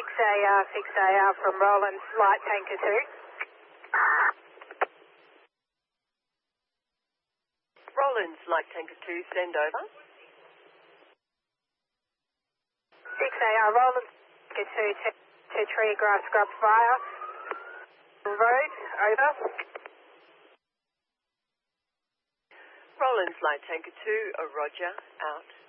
6AR from Rollins, Light Tanker 2. Rollins, Light Tanker 2, send over. 6AR, Rollins, Tanker 2 to tree grass scrub fire. Road, over. Rollins, Light Tanker 2, Roger, out.